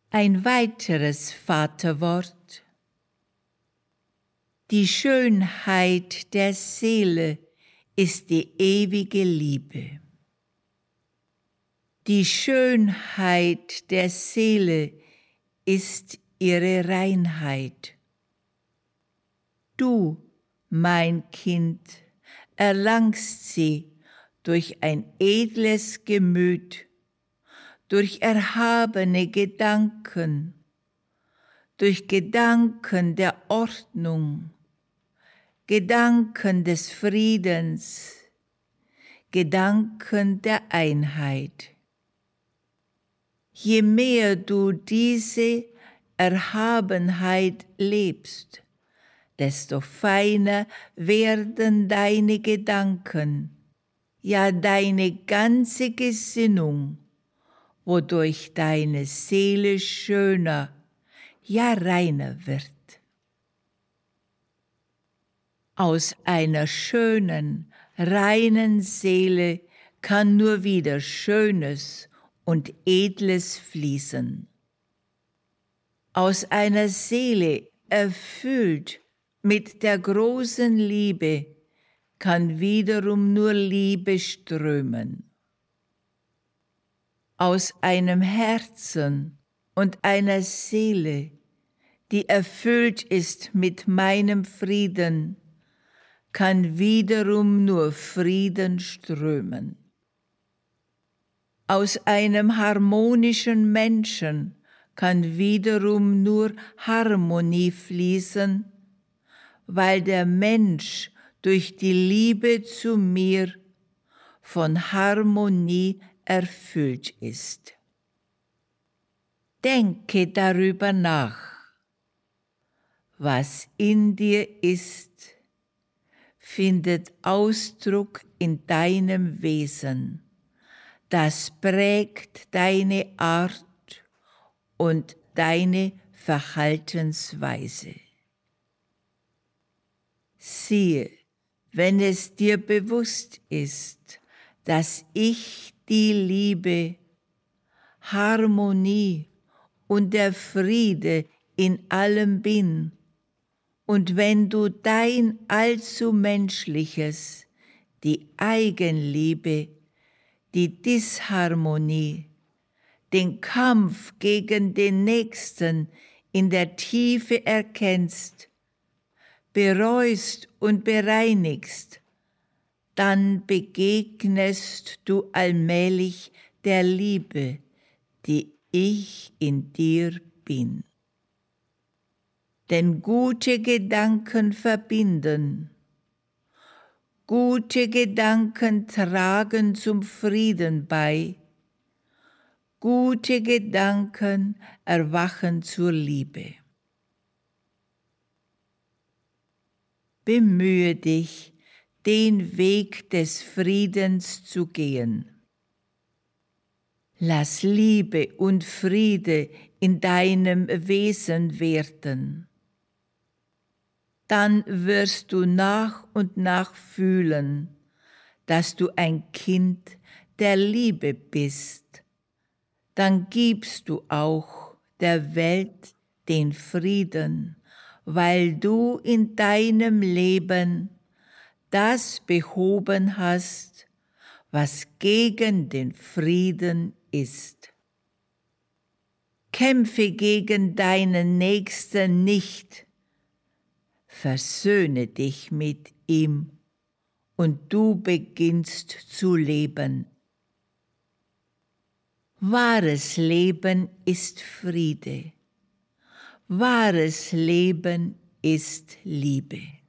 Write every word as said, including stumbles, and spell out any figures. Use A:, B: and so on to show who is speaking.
A: Ein weiteres Vaterwort. Die Schönheit der Seele ist die ewige Liebe. Die Schönheit der Seele ist ihre Reinheit. Du, mein Kind, erlangst sie durch ein edles Gemüt, durch erhabene Gedanken, durch Gedanken der Ordnung, Gedanken des Friedens, Gedanken der Einheit. Je mehr du diese Erhabenheit lebst, desto feiner werden deine Gedanken, ja deine ganze Gesinnung, wodurch deine Seele schöner, ja reiner wird. Aus einer schönen, reinen Seele kann nur wieder Schönes und Edles fließen. Aus einer Seele erfüllt mit der großen Liebe kann wiederum nur Liebe strömen. Aus einem Herzen und einer Seele, die erfüllt ist mit meinem Frieden, kann wiederum nur Frieden strömen. Aus einem harmonischen Menschen kann wiederum nur Harmonie fließen, weil der Mensch durch die Liebe zu mir von Harmonie erfüllt ist. Denke darüber nach. Was in dir ist, findet Ausdruck in deinem Wesen. Das prägt deine Art und deine Verhaltensweise. Siehe, wenn es dir bewusst ist, dass ich die Liebe, Harmonie und der Friede in allem bin, und wenn du dein allzu Menschliches, die Eigenliebe, die Disharmonie, den Kampf gegen den Nächsten in der Tiefe erkennst, bereust und bereinigst, dann begegnest du allmählich der Liebe, die ich in dir bin. Denn gute Gedanken verbinden, gute Gedanken tragen zum Frieden bei, gute Gedanken erwachen zur Liebe. Bemühe dich, den Weg des Friedens zu gehen. Lass Liebe und Friede in deinem Wesen werden. Dann wirst du nach und nach fühlen, dass du ein Kind der Liebe bist. Dann gibst du auch der Welt den Frieden, weil du in deinem Leben das behoben hast, was gegen den Frieden ist. Kämpfe gegen deinen Nächsten nicht, versöhne dich mit ihm und du beginnst zu leben. Wahres Leben ist Friede. Wahres Leben ist Liebe.